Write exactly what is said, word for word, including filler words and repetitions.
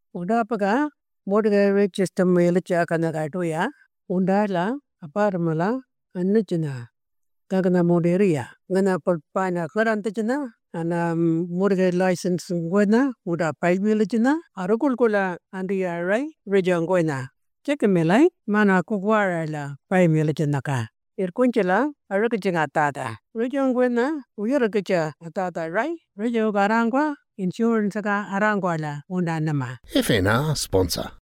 Udapaga mortgage system melicha kana katuya undala aparmala annichina kagana moderia ngana palpana karantichina ana mortgage license ngwena uda paimelichina arukulkula andia rai rejangwena chekemelai mana kukwara paimelichina ka irkunchila arukichinga tata rejangwena uyarakacha tata rai rejo garangwa insurance ka arangwala undanama F N R sponsor.